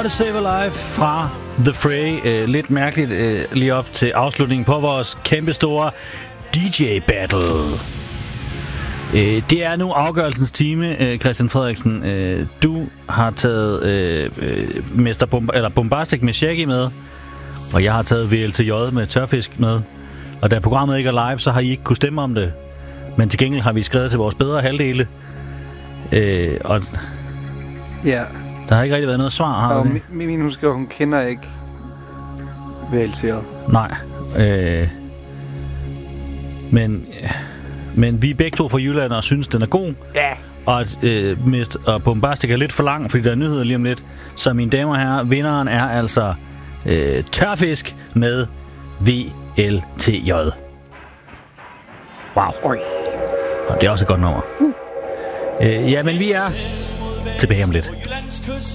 Hardest Slave Alive fra The Fray. Lidt mærkeligt lige op til afslutningen på vores kæmpestore DJ-battle. Det er nu afgørelsens time, Christian Frederiksen. Du har taget Bombastic med Shaggy med, og jeg har taget VLTJ med Tørfisk med. Og da programmet ikke er live, så har I ikke kunne stemme om det. Men til gengæld har vi skrevet til vores bedre halvdele. Og ja. Der har ikke rigtig været noget svar, har det? Min husker, hun kender ikke VLTJ. Nej. Men vi er begge to fra Jylland og synes, den er god. Ja. Og Bombastic er lidt for lang, fordi der er nyheder lige om lidt. Så mine damer og herrer, vinderen er altså Tørfisk med VLTJ. Wow. Og det er også et godt nummer. Ja, men vi er tilbage om lidt.